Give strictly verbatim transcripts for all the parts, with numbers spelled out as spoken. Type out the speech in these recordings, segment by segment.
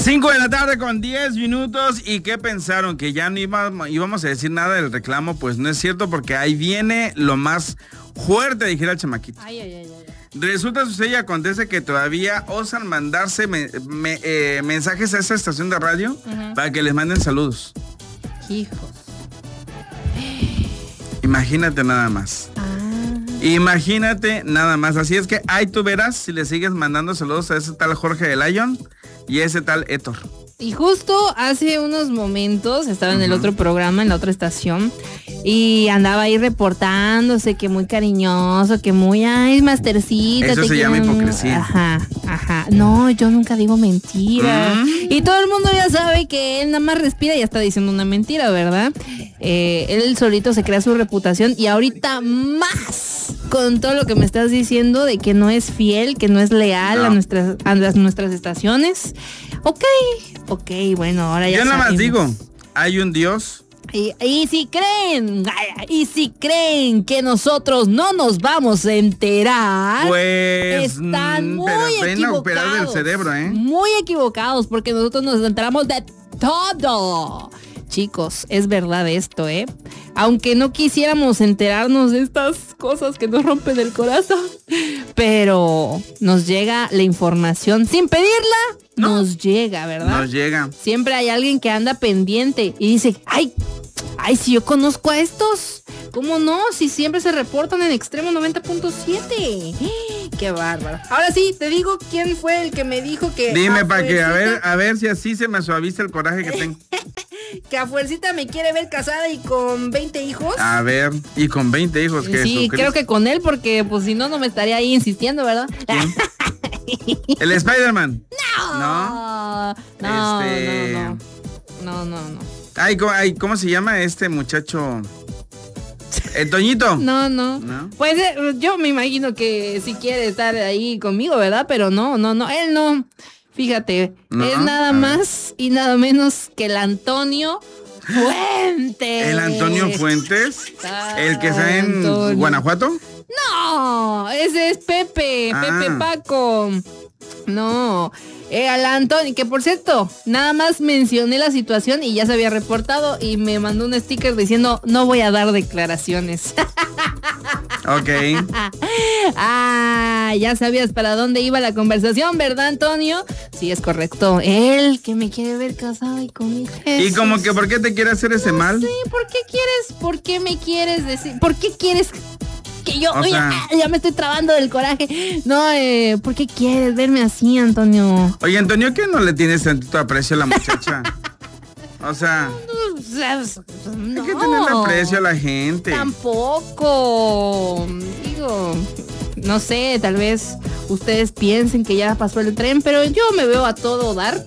cinco de la tarde con diez minutos. ¿Y qué pensaron? ¿Que ya no iba, íbamos a decir nada del reclamo? Pues no es cierto, porque ahí viene lo más fuerte, dijera el chamaquito. Ay, ay, ay, ay. Resulta, sucede y acontece que todavía osan mandarse me, me, eh, mensajes a esa estación de radio uh-huh. para que les manden saludos. Hijos. Imagínate nada más. Ah. Imagínate nada más. Así es que ahí tú verás si le sigues mandando saludos a ese tal Jorge de Lion y ese tal Héctor. Y justo hace unos momentos estaba en uh-huh. el otro programa, en la otra estación, y andaba ahí reportándose que muy cariñoso, que muy, ay, mastercita. Eso te se quiero... llama hipocresía. Ajá, ajá. No, yo nunca digo mentiras. Uh-huh. Y todo el mundo ya sabe que él nada más respira y ya está diciendo una mentira, ¿verdad? Eh, él solito se crea su reputación y ahorita más con todo lo que me estás diciendo de que no es fiel, que no es leal no. a nuestras a las, nuestras estaciones. Ok, ok, bueno, ahora ya Yo nada sabemos. más digo, hay un Dios. Y, y si creen, y si creen que nosotros no nos vamos a enterar, pues están muy pero equivocados. Del cerebro, ¿eh? Muy equivocados, porque nosotros nos enteramos de todo. Chicos, es verdad esto, ¿eh? Aunque no quisiéramos enterarnos de estas cosas que nos rompen el corazón, pero nos llega la información sin pedirla, no. nos llega, ¿verdad? Nos llega. Siempre hay alguien que anda pendiente y dice, ay, ay, si yo conozco a estos, ¿cómo no? Si siempre se reportan en Extremo noventa punto siete. Qué bárbaro. Ahora sí, te digo quién fue el que me dijo que... Dime para que, a ver, a ver si así se me suaviza el coraje que tengo. Que a fuercita me quiere ver casada y con veinte hijos. A ver, y con veinte hijos, ¿qué? Sí, creo que con él, porque pues si no, no me estaría ahí insistiendo, ¿verdad? ¿El Spider-Man? No. No. No, este... no, no. No, no, no. Ay, ¿cómo, ay, ¿cómo se llama este muchacho? ¿El Toñito? No, no, no. Pues eh, yo me imagino que si quiere estar ahí conmigo, ¿verdad? Pero no, no, no, él no. Fíjate, no, es nada más y nada menos que el Antonio Fuentes. ¿El Antonio Fuentes? Ah, ¿el que está en Antonio. Guanajuato? No, ese es Pepe, ah. Pepe Paco. No, eh, al Antonio, que por cierto, nada más mencioné la situación y ya se había reportado y me mandó un sticker diciendo, no voy a dar declaraciones. Ok. Ah, ya sabías para dónde iba la conversación, ¿verdad, Antonio? Sí, es correcto. Él que me quiere ver casada y con hijos. ¿Y como que por qué te quiere hacer ese no mal? Sí, ¿por qué quieres? ¿Por qué me quieres decir? ¿Por qué quieres que yo? Oye, sea, ya me estoy trabando del coraje. No, eh, ¿por qué quieres verme así, Antonio? Oye, Antonio, ¿qué no le tienes tanto aprecio a la muchacha? O sea, no, no, hay que tenerle aprecio a la gente. Tampoco. Digo, no sé, tal vez ustedes piensen que ya pasó el tren, pero yo me veo a todo dar.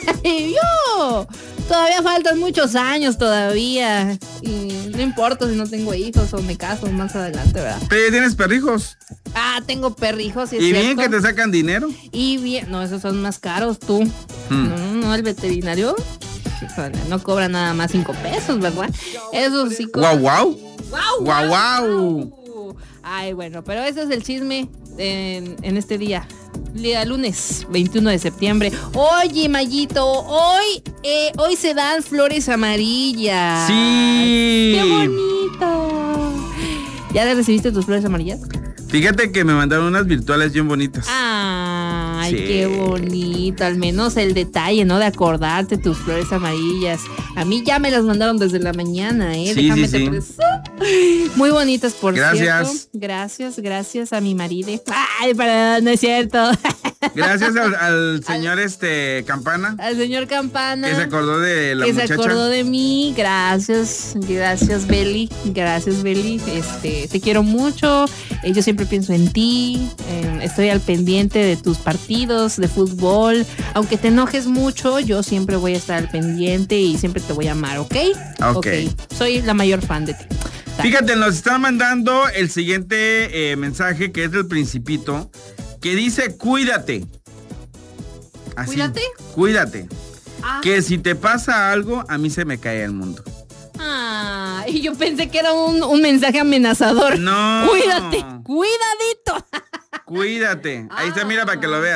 Yo todavía faltan muchos años todavía. Y no importa si no tengo hijos o me caso más adelante, ¿verdad? ¿Pero ya tienes perrijos? Ah, tengo perrijos, ¿sí es ¿Y cierto? bien que te sacan dinero? Y bien, no, esos son más caros, tú. Hmm. No, no, el veterinario no cobra nada más cinco pesos, ¿verdad? Eso sí cobra. ¡Guau, guau! ¡Guau, guau! Ay, bueno, pero ese es el chisme en, en este día. Día lunes veintiuno de septiembre. Oye, Mayito, hoy eh, hoy se dan flores amarillas. Sí. ¡Qué bonito! ¿Ya recibiste tus flores amarillas? Fíjate que me mandaron unas virtuales bien bonitas. Ay, sí. Qué bonito. Al menos el detalle, ¿no? De acordarte tus flores amarillas. A mí ya me las mandaron desde la mañana, ¿eh? Sí, Déjame sí, te sí. Muy bonitas, por gracias. cierto. Gracias, gracias a mi marido. Ay, para no es cierto. Gracias al, al señor al, este Campana. Al señor Campana. Que se acordó de la que muchacha. Que se acordó de mí. Gracias, gracias, Beli. Gracias, Beli. Este, te quiero mucho. Eh, yo siempre pienso en ti. Eh, estoy al pendiente de tus partidos de fútbol. Aunque te enojes mucho, yo siempre voy a estar al pendiente y siempre te voy a amar, ¿ok? Ok. okay. Soy la mayor fan de ti. Dale. Fíjate, nos están mandando el siguiente eh, mensaje que es del Principito, que dice cuídate. Así, ¿Cuídate? Cuídate. Ah. Que si te pasa algo, a mí se me cae el mundo. Ah, y yo pensé que era un, un mensaje amenazador. No. Cuídate, cuidadito. Cuídate. Ahí está, mira, para que lo veas.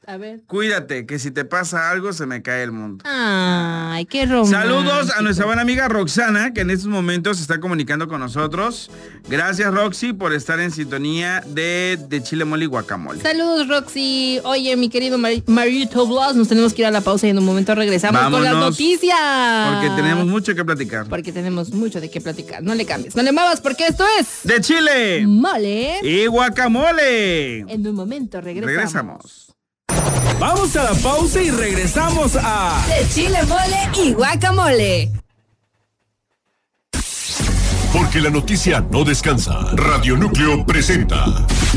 A ver. Cuídate, que si te pasa algo se me cae el mundo. Ay, qué romántico. Saludos a nuestra buena amiga Roxana, que en estos momentos se está comunicando con nosotros. Gracias, Roxy, por estar en sintonía de, de Chile Mole y Guacamole. Saludos, Roxy. Oye, mi querido Mar Marito Blas, nos tenemos que ir a la pausa y en un momento regresamos. Vámonos, con las noticias. Porque tenemos mucho que platicar. Porque tenemos mucho de qué platicar. No le cambies, no le muevas, porque esto es... De Chile Mole y Guacamole. En un momento regresamos. Regresamos. Vamos a la pausa y regresamos a... De Chile Mole y Guacamole. Porque la noticia no descansa. Radio Núcleo presenta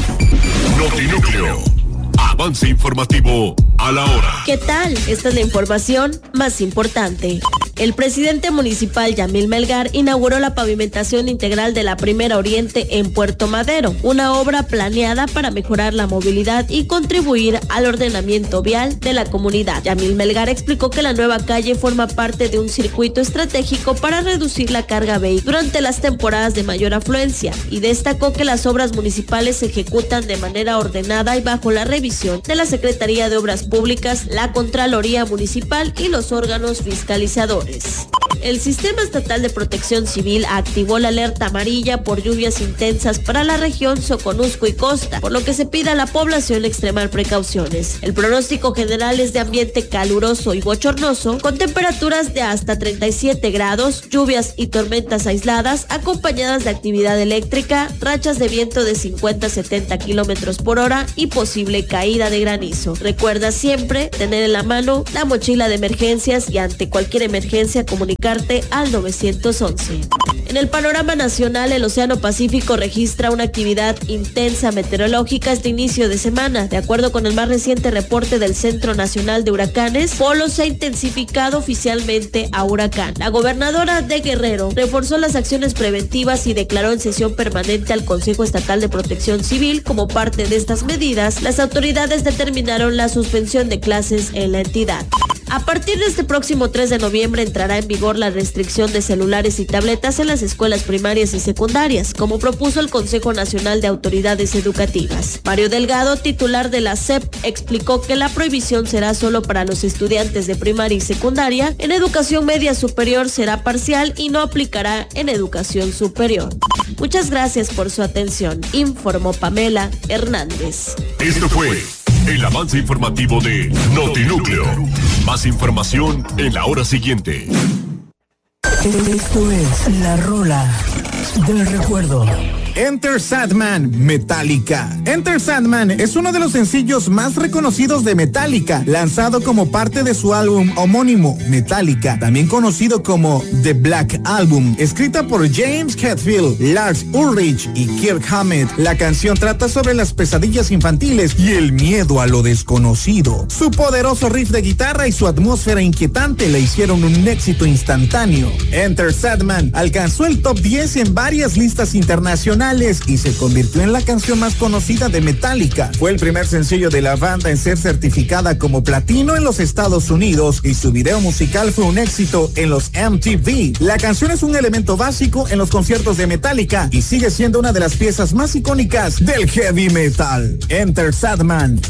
Notinúcleo. Avance informativo a la hora. ¿Qué tal? Esta es la información más importante. El presidente municipal Yamil Melgar inauguró la pavimentación integral de la Primera Oriente en Puerto Madero, una obra planeada para mejorar la movilidad y contribuir al ordenamiento vial de la comunidad. Yamil Melgar explicó que la nueva calle forma parte de un circuito estratégico para reducir la carga vehicular durante las temporadas de mayor afluencia y destacó que las obras municipales se ejecutan de manera ordenada y bajo la revisión de la Secretaría de Obras Públicas, la Contraloría Municipal y los órganos fiscalizadores. El Sistema Estatal de Protección Civil activó la alerta amarilla por lluvias intensas para la región Soconusco y Costa, por lo que se pide a la población extremar precauciones. El pronóstico general es de ambiente caluroso y bochornoso, con temperaturas de hasta treinta y siete grados, lluvias y tormentas aisladas, acompañadas de actividad eléctrica, rachas de viento de cincuenta a setenta kilómetros por hora y posible caída de granizo. Recuerda siempre tener en la mano la mochila de emergencias y ante cualquier emergencia comunicarte al nueve once. En el panorama nacional, el Océano Pacífico registra una actividad intensa meteorológica este inicio de semana. De acuerdo con el más reciente reporte del Centro Nacional de Huracanes, Polo se ha intensificado oficialmente a huracán. La gobernadora de Guerrero reforzó las acciones preventivas y declaró en sesión permanente al Consejo Estatal de Protección Civil. Como parte de estas medidas, las autoridades determinaron la suspensión de clases en la entidad. A partir de este próximo tres de noviembre entrará en vigor la restricción de celulares y tabletas en las escuelas primarias y secundarias, como propuso el Consejo Nacional de Autoridades Educativas. Mario Delgado, titular de la S E P, explicó que la prohibición será solo para los estudiantes de primaria y secundaria. En educación media superior será parcial y no aplicará en educación superior. Muchas gracias por su atención, informó Pamela Hernández. Esto fue el avance informativo de Notinúcleo. Más información en la hora siguiente. Esto es la rola del recuerdo. Enter Sandman, Metallica. Enter Sandman es uno de los sencillos más reconocidos de Metallica, lanzado como parte de su álbum homónimo, Metallica, también conocido como The Black Album, escrita por James Hetfield, Lars Ulrich y Kirk Hammett. La canción trata sobre las pesadillas infantiles y el miedo a lo desconocido. Su poderoso riff de guitarra y su atmósfera inquietante le hicieron un éxito instantáneo. Enter Sandman alcanzó el top diez en varias listas internacionales y se convirtió en la canción más conocida de Metallica. Fue el primer sencillo de la banda en ser certificada como platino en los Estados Unidos y su video musical fue un éxito en los M T V. La canción es un elemento básico en los conciertos de Metallica y sigue siendo una de las piezas más icónicas del heavy metal. Enter Sandman.